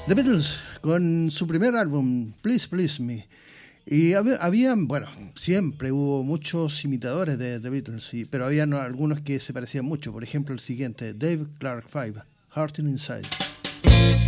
The Beatles con su primer álbum, Please Please Me. Y bueno, siempre hubo muchos imitadores de The Beatles, pero había algunos que se parecían mucho. Por ejemplo, el siguiente, Dave Clark 5, Heart Inside.